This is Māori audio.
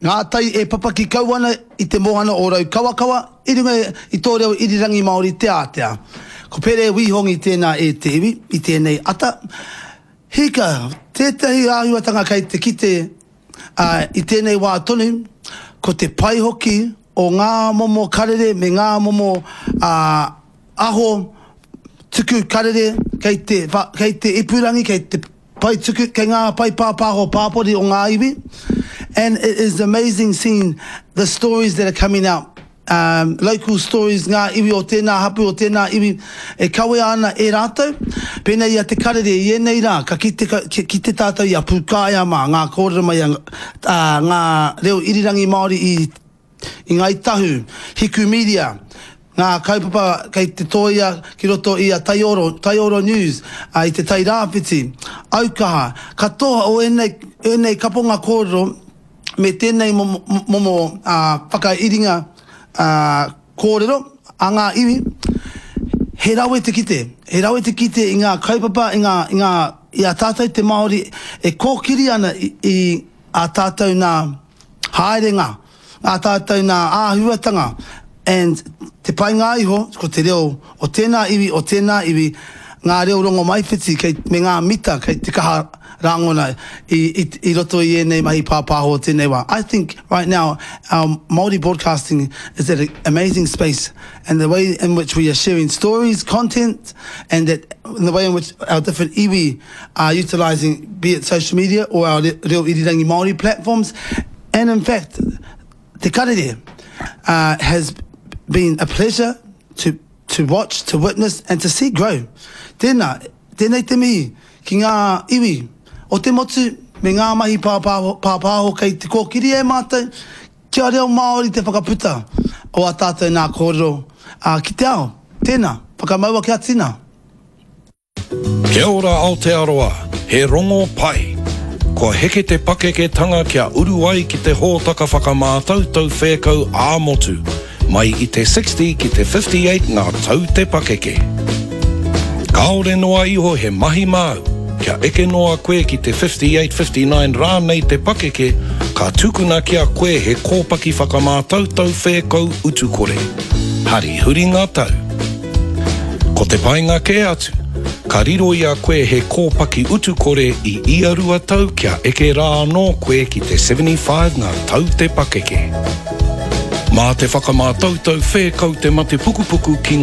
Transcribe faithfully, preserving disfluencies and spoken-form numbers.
ngā tai e papaki kauana I te mohana o rau kawakawa, I runga I tō reo irirangi Māori te Atea. Ko pere wihongi tēnā e te iwi, I tēnei ata. Hika, tētahi āhuatanga kei te kite uh, I tēnei wā tonu, ko te pai hoki o ngā momo karere me ngā momo uh, aho tuku karere kei te, kei te ipurangi, kei te pai tuku, kei ngā pai pāpāho pāpori o ngā iwi. And it is amazing seeing the stories that are coming out. Um, local stories, ngā iwi o tēnā hapu o tēnā iwi e kawe ana e rātou. Pēnei ia te karere I enei rā, ka ki te, ki, ki te tātou ia pūkāia mā, ngā kōrera mai a, uh, ngā reo irirangi Māori I, I ngai tahu, Hiku Media, ngā kaupapa kei te toia ki roto I a Taioro, Taioro News, uh, I te Tai Rāwhiti, Aukaha, katoa o enei, enei kaponga kōrero, me tēnei momo, momo uh, whakairinga uh, kōrero, a ngā iwi, he rawe te kite, he rawe te kite I ngā kaupapa, I ngā, I ngā, I a tātou te Māori, e kōkiri ana I, I a tātou nā haerenga, a tātou nā āhuatanga, and te pai ngā iho, ko te reo o tēnā iwi, o tēnā iwi, ngā reo rongo maiwhiti kei, me ngā mita kei te kaha rangona I, I, I roto I enei mahi pāpāho tēnei wā. I think right now our Māori broadcasting is at an amazing space, and the way in which we are sharing stories, content, and that in the way in which our different iwi are utilising, be it social media or our Reo Irirangi Māori platforms. And in fact, te karere uh, has been a pleasure to to watch, to witness, and to see grow. Tēnā, tēnei te mihi, ki ngā iwi, o te motu, me ngā mahi pāpāho, pāpāho kei te kōkiri e mātou, kia reo Māori te whakaputa o a tātou nā kōrero. Uh, ki te ao, tēnā, whakamaua kia tina. Kia ora Aotearoa, he rongo pai. Kua heke te pakeketanga kia uru ai ki te hōtaka whakamātautau whēkau āmotu, mai I te sixty ki te fifty-eight ngā tau te pakeke. Kaore noa iho he mahi māu, kia eke noa koe ki te fifty-eight fifty-nine rānei te pakeke, ka tukuna kia koe he kōpaki whakamātautau whēkau utukore. Hari huri ngā tau. Ko te painga ke atu, ka riro ia koe he kōpaki utukore I iarua tau kia eke rā anō koe ki te seventy-five ngā tau te pakeke. Mā te whakamātautau whēkau te mate pukupuku ki